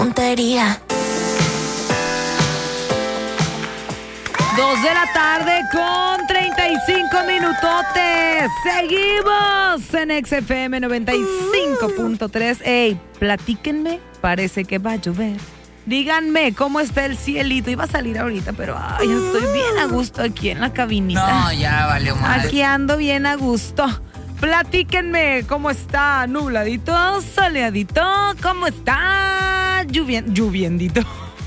puntería. 2 de la tarde con 35 minutotes. Seguimos en XFM 95.3. Ey, platíquenme, parece que va a llover. Díganme cómo está el cielito. Iba a salir ahorita, pero estoy bien a gusto aquí en la cabinita. No, ya valió mal. Aquí ando bien a gusto. Platíquenme cómo está, nubladito, soleadito, cómo está lloviendito.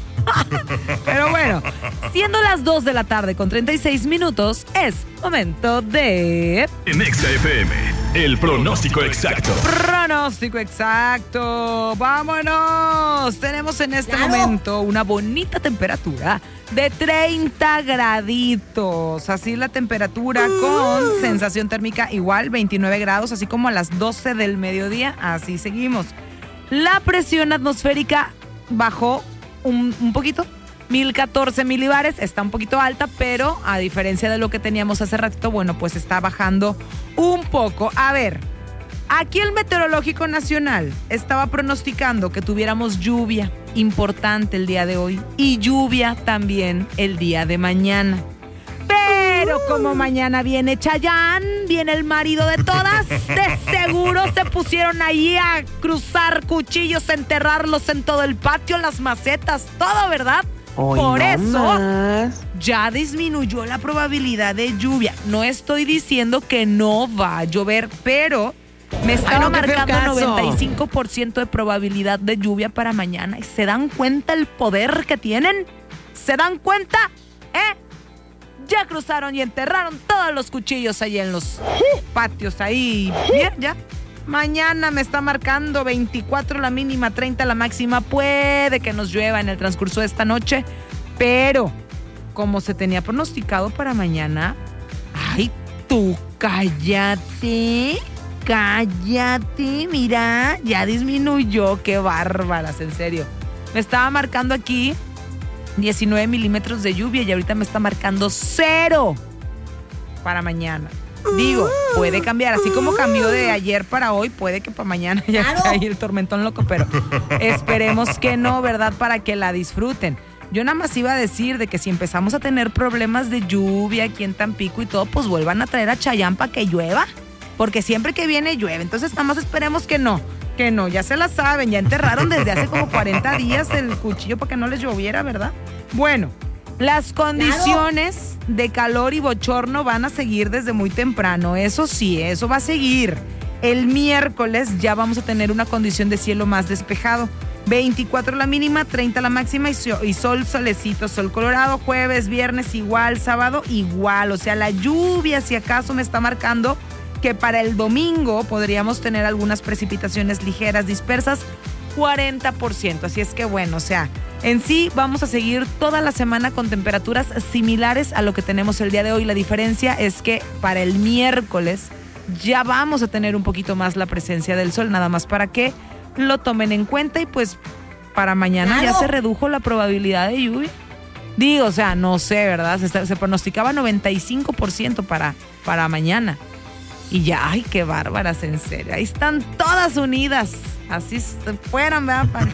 Pero bueno, siendo las 2 de la tarde con 36 minutos, es momento de... En XFM, el pronóstico exacto. Pronóstico exacto. ¡Vámonos! Tenemos en este momento una bonita temperatura de 30 graditos. Así la temperatura con sensación térmica igual, 29 grados, así como a las 12 del mediodía. Así seguimos. La presión atmosférica bajó un poquito, 1014 milibares, está un poquito alta, pero a diferencia de lo que teníamos hace ratito, bueno, pues está bajando un poco. A ver, aquí el Meteorológico Nacional estaba pronosticando que tuviéramos lluvia importante el día de hoy y lluvia también el día de mañana. Pero como mañana viene Chayanne, viene el marido de todas, de seguro se pusieron ahí a cruzar cuchillos, a enterrarlos en todo el patio, las macetas, todo, ¿verdad? Hoy Por no eso más. ya disminuyó la probabilidad de lluvia. No estoy diciendo que no va a llover, pero me estaba marcando 95% de probabilidad de lluvia para mañana. ¿Y se dan cuenta el poder que tienen? ¿Se dan cuenta? Ya cruzaron y enterraron todos los cuchillos ahí en los patios ahí. Bien, ya. Mañana me está marcando 24 la mínima, 30 la máxima. Puede que nos llueva en el transcurso de esta noche, pero como se tenía pronosticado para mañana, ay, tú cállate, mira, ya disminuyó, qué bárbaras, en serio. Me estaba marcando aquí 19 milímetros de lluvia y ahorita me está marcando 0 para mañana. Digo, puede cambiar, así como cambió de ayer para hoy, puede que para mañana ya esté ahí el tormentón loco, pero esperemos que no, ¿verdad? Para que la disfruten. Yo nada más iba a decir de que si empezamos a tener problemas de lluvia aquí en Tampico y todo, pues vuelvan a traer a Chayanne para que llueva, porque siempre que viene llueve, entonces nada más esperemos que no, ya se la saben, ya enterraron desde hace como 40 días el cuchillo para que no les lloviera, ¿verdad? Bueno, las condiciones de calor y bochorno van a seguir desde muy temprano, eso sí, eso va a seguir. El miércoles ya vamos a tener una condición de cielo más despejado. 24 la mínima, 30 la máxima y sol, solecito, sol colorado. Jueves, viernes igual, sábado igual. O sea, la lluvia, si acaso me está marcando que para el domingo podríamos tener algunas precipitaciones ligeras dispersas, 40%. Así es que bueno, o sea, en sí vamos a seguir toda la semana con temperaturas similares a lo que tenemos el día de hoy. La diferencia es que para el miércoles ya vamos a tener un poquito más la presencia del sol, nada más para que lo tomen en cuenta y pues para mañana ya se redujo la probabilidad de lluvia. Digo, o sea, no sé, ¿verdad? Se pronosticaba 95% para mañana. Y ya, ay, qué bárbaras, en serio. Ahí están todas unidas. Así se fueran, ¿verdad?